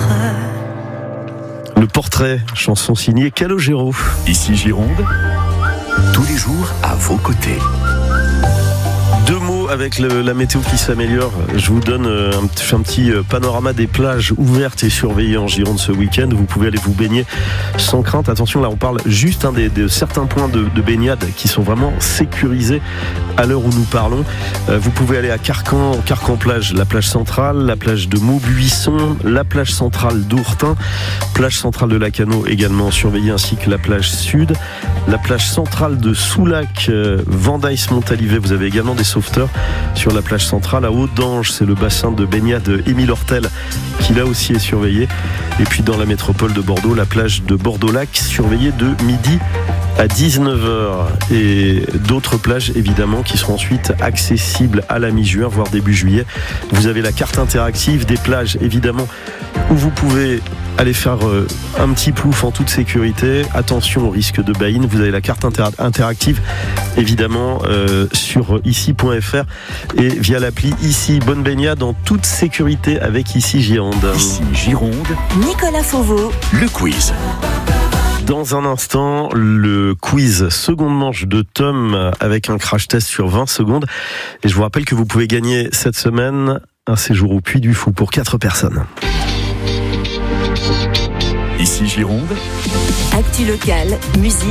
Le portrait, chanson signée Calogero. Ici Gironde, tous les jours à vos côtés. Deux mots avec la météo qui s'améliore. Je vous donne un petit panorama des plages ouvertes et surveillées en Gironde ce week-end. Vous pouvez aller vous baigner sans crainte. Attention, là on parle juste de certains points de baignade qui sont vraiment sécurisés à l'heure où nous parlons. Vous pouvez aller à Carcan plage, la plage centrale, la plage de Maubuisson, la plage centrale d'Ourtin, plage centrale de Lacano également surveillée, ainsi que la plage sud, la plage centrale de Soulac, Vendaïs-Montalivet. Vous avez également des sauveteurs sur la plage centrale. À Audange, c'est le bassin de baignade Émile Hortel qui là aussi est surveillé. Et puis dans la métropole de Bordeaux, la plage de Bordeaux-Lac surveillée de midi à 19h, et d'autres plages évidemment qui seront ensuite accessibles à la mi-juin voire début juillet. Vous avez la carte interactive des plages évidemment où vous pouvez aller faire un petit plouf en toute sécurité. Attention au risque de baïne. Vous avez la carte interactive évidemment sur ici.fr et via l'appli Ici. Bonne baignade en toute sécurité avec Ici Gironde. Ici Gironde, Nicolas Fauveau, le quiz. Dans un instant, le quiz seconde manche de Tom avec un crash test sur 20 secondes. Et je vous rappelle que vous pouvez gagner cette semaine un séjour au Puy du Fou pour 4 personnes. Ici Gironde, actu locale, musique.